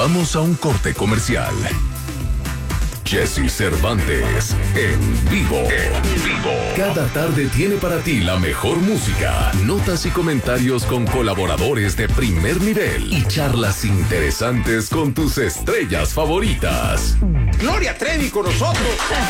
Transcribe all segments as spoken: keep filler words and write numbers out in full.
Vamos a un corte comercial. Jesse Cervantes, en vivo. En vivo. Cada tarde tiene para ti la mejor música, notas y comentarios con colaboradores de primer nivel y charlas interesantes con tus estrellas favoritas. Gloria Trevi con nosotros.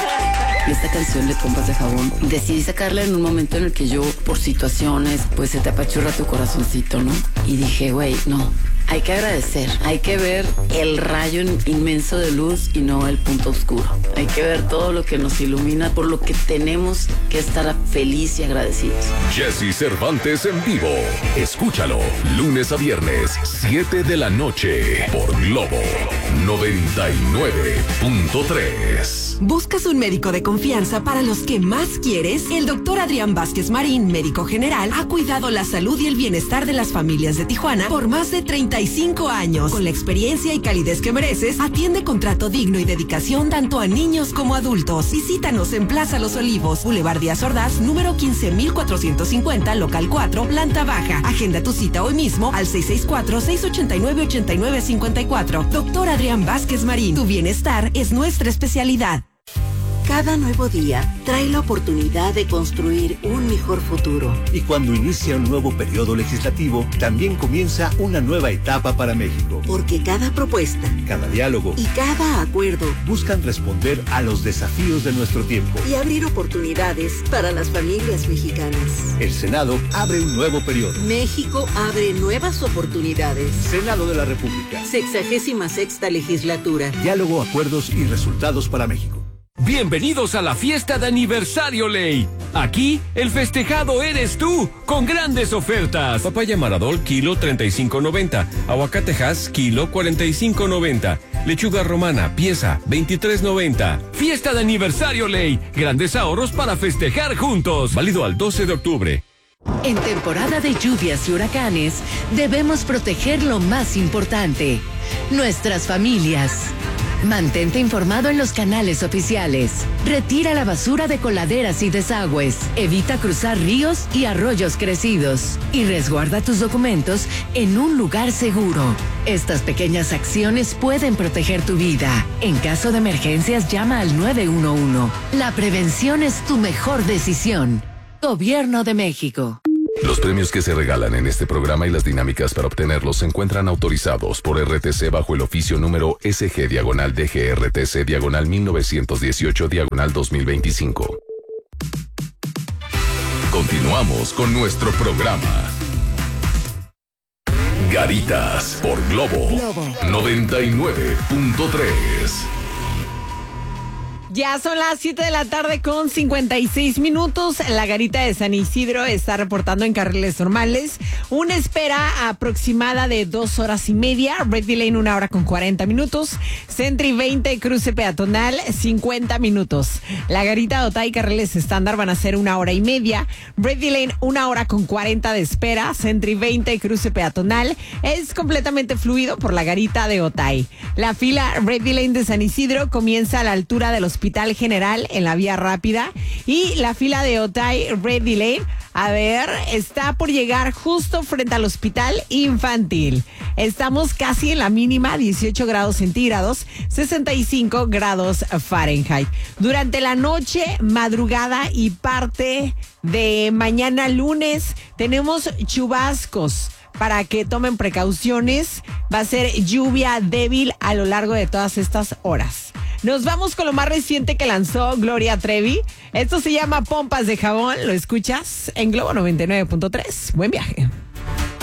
Esta canción de Pompas de Jabón decidí sacarla en un momento en el que yo, por situaciones, pues se te apachurra tu corazoncito, ¿no? Y dije, güey, no. Hay que agradecer, hay que ver el rayo inmenso de luz y no el punto oscuro. Hay que ver todo lo que nos ilumina, por lo que tenemos que estar feliz y agradecidos. Jesse Cervantes en vivo. Escúchalo lunes a viernes, siete de la noche, por Globo noventa y nueve punto tres. ¿Buscas un médico de confianza para los que más quieres? El doctor Adrián Vázquez Marín, médico general, ha cuidado la salud y el bienestar de las familias de Tijuana por más de treinta y cinco años. Con la experiencia y calidez que mereces, atiende con trato digno y dedicación tanto a niños como adultos. Visítanos en Plaza Los Olivos, Boulevard Díaz Ordaz, número quince mil cuatrocientos cincuenta, local cuatro, planta baja. Agenda tu cita hoy mismo al seis seis cuatro, seis ocho nueve, ocho nueve cinco cuatro. Doctor Adrián Vázquez Marín, tu bienestar es nuestra especialidad. Cada nuevo día trae la oportunidad de construir un mejor futuro. Y cuando inicia un nuevo periodo legislativo, también comienza una nueva etapa para México. Porque cada propuesta, cada diálogo y cada acuerdo buscan responder a los desafíos de nuestro tiempo y abrir oportunidades para las familias mexicanas. El Senado abre un nuevo periodo. México abre nuevas oportunidades. Senado de la República. Sexagésima sexta legislatura. Diálogo, acuerdos y resultados para México. Bienvenidos a la fiesta de aniversario Ley. Aquí, el festejado eres tú, con grandes ofertas. Papaya Maradol, kilo treinta y cinco noventa. Aguacatejas, kilo cuarenta y cinco noventa. Lechuga romana, pieza, veintitrés noventa. Fiesta de aniversario Ley. Grandes ahorros para festejar juntos. Válido al doce de octubre. En temporada de lluvias y huracanes, debemos proteger lo más importante, nuestras familias. Mantente informado en los canales oficiales. Retira la basura de coladeras y desagües. Evita cruzar ríos y arroyos crecidos. Y resguarda tus documentos en un lugar seguro. Estas pequeñas acciones pueden proteger tu vida. En caso de emergencias, llama al nueve uno uno. La prevención es tu mejor decisión. Gobierno de México. Los premios que se regalan en este programa y las dinámicas para obtenerlos se encuentran autorizados por R T C bajo el oficio número S G diagonal D G R T C diagonal mil novecientos dieciocho diagonal dos mil veinticinco. Continuamos con nuestro programa. Garitas por Globo, Globo. noventa y nueve punto tres. Ya son las siete de la tarde con cincuenta y seis minutos. La Garita de San Isidro está reportando en carriles normales una espera aproximada de dos horas y media. Ready Lane una hora con cuarenta minutos. Sentry veinte, cruce peatonal cincuenta minutos. La Garita de Otay y carriles estándar van a ser una hora y media. Ready Lane una hora con cuarenta de espera. Sentry veinte, cruce peatonal es completamente fluido por la Garita de Otay. La fila Ready Lane de San Isidro comienza a la altura del Hospital General en la vía rápida y la fila de Otay Ready Lane, a ver, está por llegar justo frente al Hospital Infantil. Estamos casi en la mínima, dieciocho grados centígrados, sesenta y cinco grados Fahrenheit. Durante la noche, madrugada y parte de mañana lunes tenemos chubascos. Para que tomen precauciones, va a ser lluvia débil a lo largo de todas estas horas. Nos vamos con lo más reciente que lanzó Gloria Trevi. Esto se llama Pompas de Jabón. ¿Lo escuchas? En Globo noventa y nueve punto tres. Buen viaje.